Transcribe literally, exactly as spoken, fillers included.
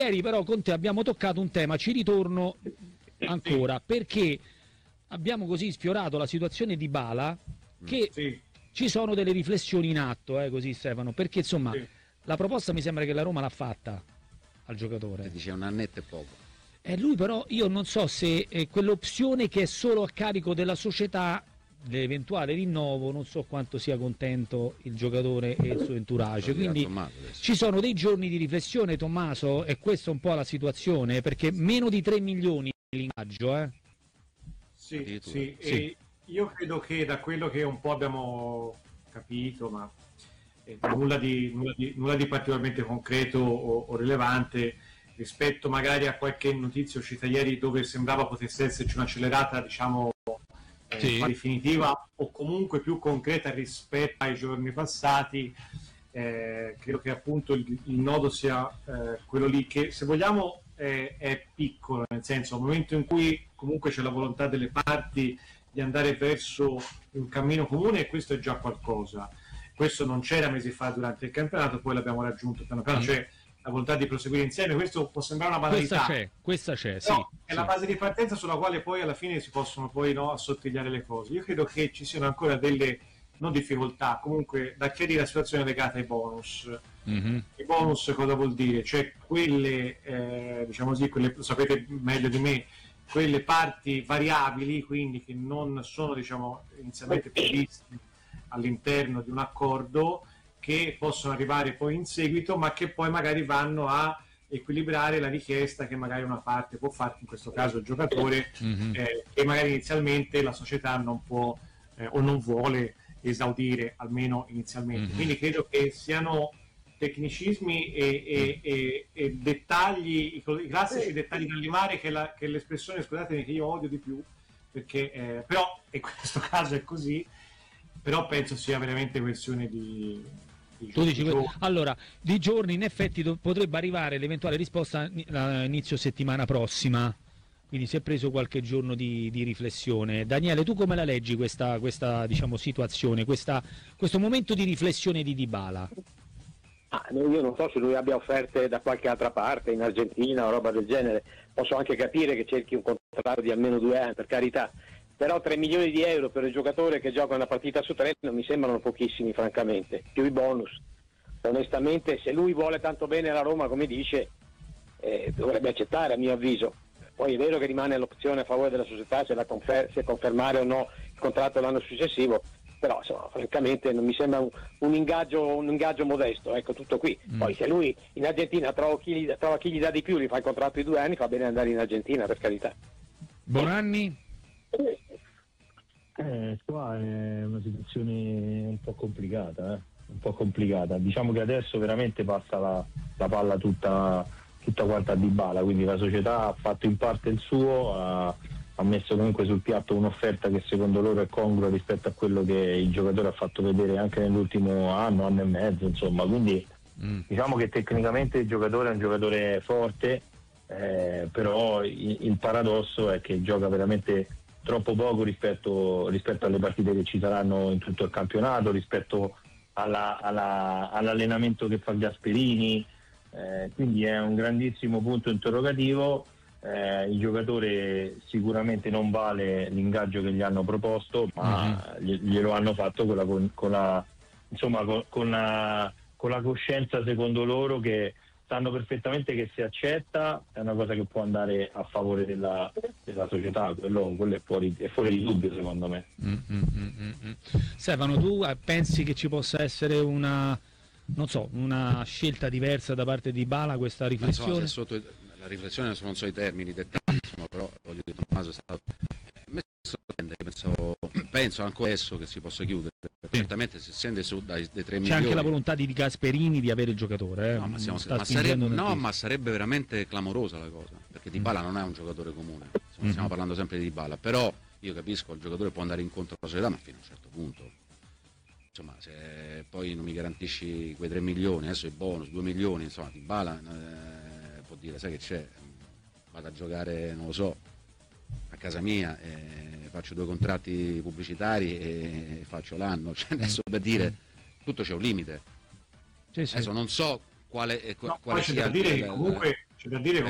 Ieri però con te abbiamo toccato un tema, ci ritorno ancora, perché abbiamo così sfiorato la situazione di Dybala che sì. ci sono delle riflessioni in atto, eh, così Stefano, perché insomma Sì. la proposta mi sembra che la Roma l'ha fatta al giocatore. Dice un annetto e poco. E lui però, io non so se è quell'opzione che è solo a carico della società, l'eventuale rinnovo, non so quanto sia contento il giocatore e il suo entourage, quindi ci sono dei giorni di riflessione, Tommaso, e questa è un po' la situazione, perché meno di tre milioni l'ingaggio, eh? Sì, sì, e io credo che da quello che un po' abbiamo capito, ma eh, nulla, di, nulla, di, nulla di particolarmente concreto o, o rilevante, rispetto magari a qualche notizia uscita ieri dove sembrava potesse esserci un'accelerata, diciamo, eh, sì. definitiva o comunque più concreta rispetto ai giorni passati, eh, credo che appunto il, il nodo sia eh, quello lì che, se vogliamo, eh, è piccolo, nel senso, al momento in cui comunque c'è la volontà delle parti di andare verso un cammino comune, e questo è già qualcosa. Questo non c'era mesi fa durante il campionato, poi l'abbiamo raggiunto piano piano, mm. cioè la volontà di proseguire insieme. Questo può sembrare una banalità, questa c'è, questa c'è, però sì, è sì. la base di partenza sulla quale poi alla fine si possono poi no, assottigliare le cose. Io credo che ci siano ancora delle non difficoltà, comunque da chiarire la situazione legata ai bonus. Mm-hmm. I bonus cosa vuol dire? Cioè quelle, eh, diciamo così, quelle, lo sapete meglio di me, quelle parti variabili, quindi che non sono, diciamo, inizialmente previste all'interno di un accordo, che possono arrivare poi in seguito, ma che poi magari vanno a equilibrare la richiesta che magari una parte può fare, in questo caso il giocatore, mm-hmm. eh, che magari inizialmente la società non può eh, o non vuole esaudire, almeno inizialmente. Mm-hmm. Quindi credo che siano tecnicismi e, e, e, e dettagli, i, i classici dettagli da limare, che, la, che l'espressione, scusatemi, che io odio di più, perché eh, però in questo caso è così, però penso sia veramente questione di, di tu dici, allora di giorni, in effetti do, potrebbe arrivare l'eventuale risposta a inizio settimana prossima, quindi si è preso qualche giorno di, di riflessione. Daniele, tu come la leggi questa, questa diciamo, situazione, questa, questo momento di riflessione di Dybala? Ah, io non so se lui abbia offerte da qualche altra parte, in Argentina o roba del genere. Posso anche capire che cerchi un contratto di almeno due anni, per carità, però tre milioni di euro per il giocatore che gioca una partita su tre non mi sembrano pochissimi, francamente, più i bonus. Onestamente, se lui vuole tanto bene la Roma, come dice, eh, dovrebbe accettare, a mio avviso. Poi è vero che rimane l'opzione a favore della società se, la confer- se confermare o no il contratto l'anno successivo, però insomma, francamente non mi sembra un, un, ingaggio, un ingaggio modesto, ecco, tutto qui. Mm. Poi se lui in Argentina trova chi, gli, trova chi gli dà di più, gli fa il contratto di due anni, fa bene andare in Argentina, per carità. Bonanni? Eh, qua è una situazione un po' complicata, eh? un po' complicata. Diciamo che adesso veramente passa la, la palla tutta, tutta quanta a Dybala, quindi la società ha fatto in parte il suo, ha, ha messo comunque sul piatto un'offerta che secondo loro è congrua rispetto a quello che il giocatore ha fatto vedere anche nell'ultimo anno, anno e mezzo, insomma, quindi mm. diciamo che tecnicamente il giocatore è un giocatore forte, eh, però il, il paradosso è che gioca veramente troppo poco rispetto, rispetto alle partite che ci saranno in tutto il campionato, rispetto alla, alla, all'allenamento che fa Gasperini, eh, quindi è un grandissimo punto interrogativo. Eh, il giocatore sicuramente non vale l'ingaggio che gli hanno proposto, ma mm-hmm. glielo hanno fatto con la, con la, insomma, con, con, la, con la coscienza, secondo loro, che sanno perfettamente che se accetta è una cosa che può andare a favore della, della società, quello, quello è, fuori, è fuori di dubbio, secondo me. Mm, mm, mm, mm. Stefano, tu pensi che ci possa essere una, non so, una scelta diversa da parte di Dybala, questa riflessione? So, sotto la riflessione non so i termini, i dettagli, però voglio dire, Tommaso è stato penso, penso anche adesso che si possa chiudere, sì. Certamente se scende su dai, dai tre c'è milioni. C'è anche la volontà di Gasperini di avere il giocatore, eh? no, ma, siamo, ma, sarebbe, no ma sarebbe veramente clamorosa la cosa, perché Dybala mm. non è un giocatore comune, stiamo, mm. stiamo parlando sempre di Dybala, però io capisco, il giocatore può andare incontro alla società, ma fino a un certo punto, insomma, se poi non mi garantisci quei tre milioni, adesso i bonus, due milioni, insomma, Dybala eh, può dire, sai che c'è, vado a giocare, non lo so, a casa mia, eh, faccio due contratti pubblicitari e faccio l'anno, cioè, adesso per dire, tutto c'è un limite. Sì, sì. Adesso non so quale, no, quale c'è sia da dire il, che comunque C'è da dire